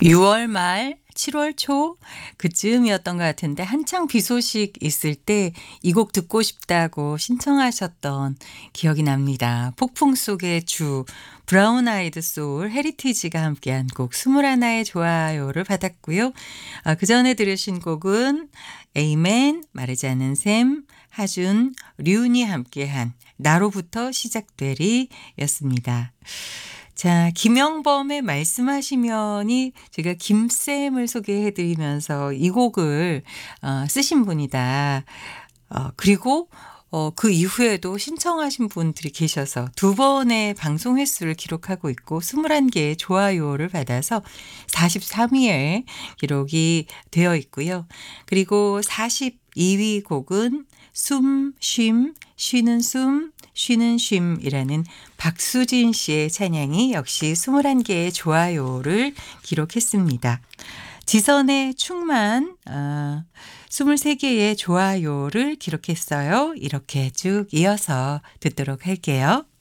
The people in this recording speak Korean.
6월 말 7월 초 그쯤이었던 것 같은데 한창 비 소식 있을 때 이 곡 듣고 싶다고 신청하셨던 기억이 납니다. 폭풍 속의 주 브라운 아이드 소울 헤리티지가 함께한 곡 21의 좋아요를 받았고요. 그 전에 들으신 곡은 에이맨, 마르지 않은 샘, 하준, 류은이 함께한 나로부터 시작되리 였습니다. 자, 김영범의 말씀하시면이 제가 김쌤을 소개해 드리면서 이 곡을 쓰신 분이다. 그리고 그 이후에도 신청하신 분들이 계셔서 두 번의 방송 횟수를 기록하고 있고 21개의 좋아요를 받아서 43위에 기록이 되어 있고요. 그리고 42위 곡은 숨, 쉼, 쉬는 숨, 쉬는 쉼이라는 박수진 씨의 찬양이 역시 21개의 좋아요를 기록했습니다. 지선의 충만 23개의 좋아요를 기록했어요. 이렇게 쭉 이어서 듣도록 할게요.